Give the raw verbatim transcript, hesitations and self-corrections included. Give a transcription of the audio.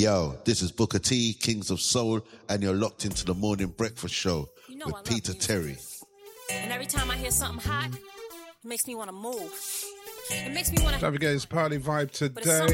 Yo, this is Booker T, Kings of Soul, and you're locked into the Morning Breakfast Show you know with Peter Terry. And every time I hear something hot, it makes me want to move. It makes me want to... Navigator's party vibe today.